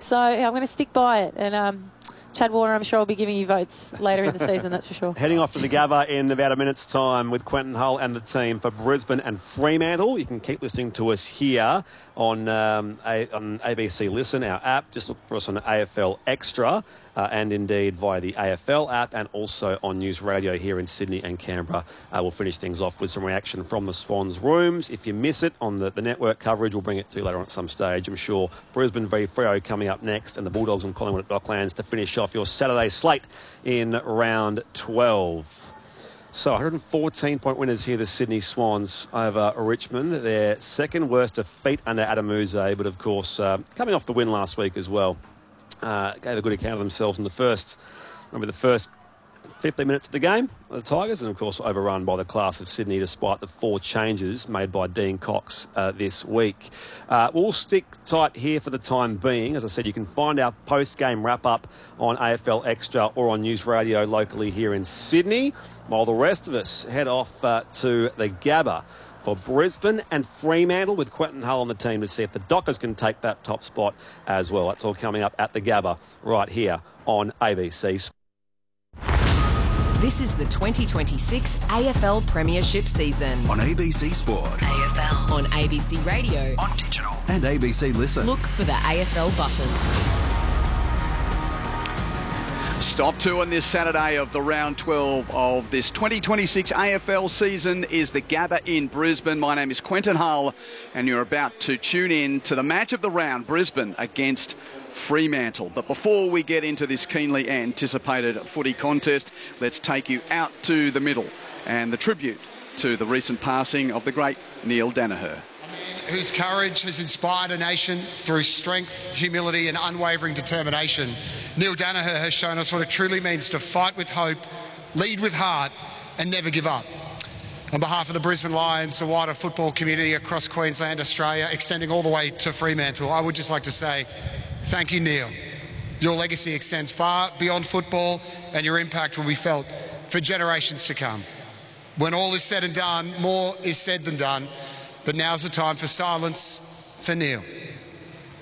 So I'm going to stick by it. And Chad Warner, I'm sure, will be giving you votes later in the season, that's for sure. Heading off to the Gabba in about a minute's time with Quentin Hull and the team for Brisbane and Fremantle. You can keep listening to us here on ABC Listen, our app. Just look for us on AFL Extra and indeed via the AFL app, and also on News Radio here in Sydney and Canberra. We'll finish things off with some reaction from the Swans rooms. If you miss it on the network coverage, we'll bring it to you later on at some stage, I'm sure. Brisbane v Freo coming up next, and the Bulldogs and Collingwood at Docklands to finish off your Saturday slate in round 12. So 114-point winners here, the Sydney Swans over Richmond. Their second worst defeat under Adam Yze, but of course coming off the win last week as well. Gave a good account of themselves in the first 15 minutes of the game, the Tigers, and of course overrun by the class of Sydney despite the 4 changes made by Dean Cox this week. We'll stick tight here for the time being. As I said, you can find our post-game wrap-up on AFL Extra or on News Radio locally here in Sydney, while the rest of us head off to the Gabba for Brisbane and Fremantle with Quentin Hull on the team to see if the Dockers can take that top spot as well. That's all coming up at the Gabba right here on ABC. This is the 2026 AFL Premiership season. On ABC Sport. AFL. On ABC Radio. On digital. And ABC Listen. Look for the AFL button. Stop 2 on this Saturday of the round 12 of this 2026 AFL season is the Gabba in Brisbane. My name is Quentin Hull, and you're about to tune in to the match of the round, Brisbane against Fremantle. But before we get into this keenly anticipated footy contest, let's take you out to the middle and the tribute to the recent passing of the great Neil Daniher. Whose courage has inspired a nation through strength, humility and unwavering determination. Neil Daniher has shown us what it truly means to fight with hope, lead with heart and never give up. On behalf of the Brisbane Lions, the wider football community across Queensland, Australia, extending all the way to Fremantle, I would just like to say thank you, Neil. Your legacy extends far beyond football and your impact will be felt for generations to come. When all is said and done, more is said than done. But now's the time for silence for Neil.